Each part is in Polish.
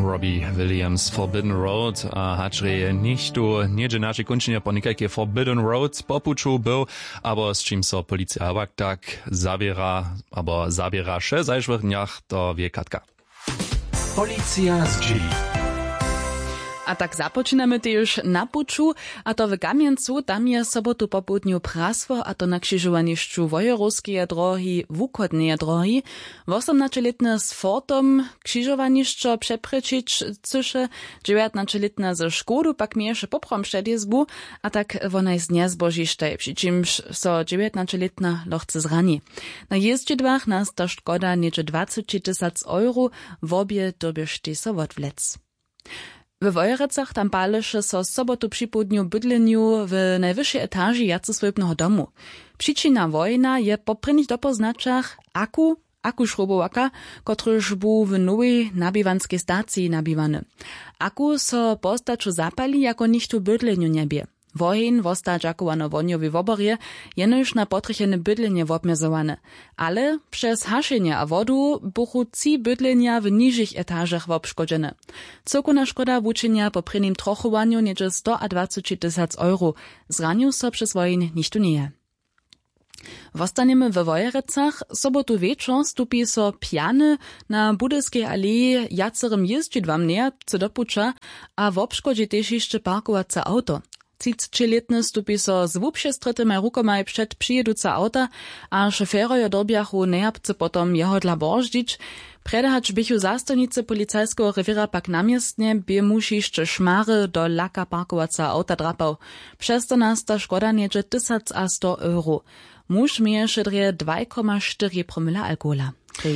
Robbie Williams, Forbidden Road, a hačre nichtu niedzie naše končenia po nekajke Forbidden Road popuču był, aber z čím so policja awak tak zabiera še zajšvých dniach, to wie Katka. Policja z G. A tak započínamy to już na puču, a to w Kamjencu, tam je sobotu popłudniu praswo, a to na krzyżowaniszczu Wojerowskie drogi, wukodne drogi. 18-letne z Fortom krzyżowaniszczo przeprzeczyć cysze, 19-letne ze Szkodu pak miesze poprom przedjezbu, a tak wona jest nie zbožište, przy czymś so 19-letna lochce zrani. Na jeździedłach nas ta szkoda niecze 20 000 euro, w obie dobieżcie so odwlec. W Wojerecach tam paleše so sobotu przy południu bydleniu w najwyższej etaży jacoswojbnego domu. Przyczyna wojna je po prynnych dopoznaczach aku szrobowaka, kotryż był w nowej nabiwanskiej stacji nabiwany. Aku so postaczu zapali, jako nichtu bydleniu niebie. Wohin wosta dżakowano woniowi w oborie, jenoż na potrychene bydlenie wobmierzowane. Ale przez haszenie a wodu buchu ci bydlenia w niższych etażach wobszkodzene. Cokona szkoda wuczenia po prynnym trochowaniu niedzie 120 000 euro. Zranił so przez wohin nichtu nie. Wostaniemy w Wojerecach. Sobotu wieczor stupi so pjany na Budyskiej alei jacerym jeździdwam näher co do pucza, a wobszkodzi też jeszcze parkowace auto. 30-letny stupi so z wupšestrytymi rukomaj przed przyjeduca auta, a šoférojo dorbiachu nejapce potom jeho dla boždić. Predahać bychu zastojnicy policajskiego rewiera pak namiestnie, by muž jeszcze szmary do laka parkowaca auta drapał. Przez to nas ta szkoda niedzie 1100 euro. Muž mieje šedrje 2,4 promila alkohola.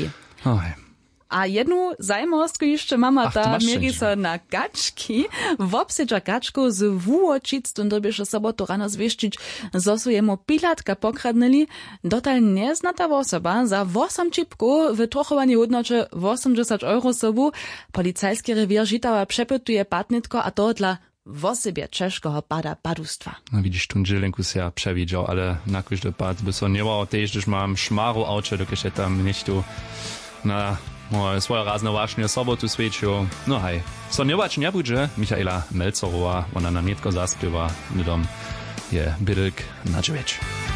A jednu zajmostku jeszcze mama ta mieri so na gaczki. W obsedzia gaczku z wuocic, tu dobieše sobotu rano zwieszczyć, zo su jemu pilatka pokradnili. Dotal nieznata osoba za 8 čipku w trochowaniu hodnocie 80 euro sobu. Policajski rewier Žitava przepytuje patnitko, a to dla wosebie czeszkoho padustwa. No widzisz, tu dzielenku się ja przewidział, ale na każdy pad by so nie było też, gdyż mam szmaru aucie, dokąd się tam nie tu na swoje razne vážne sobotu svedčil. No hej, so nevač nebude Michaela Melcerová, ona nám netko zaspieva, lidom je Bydlk na 9.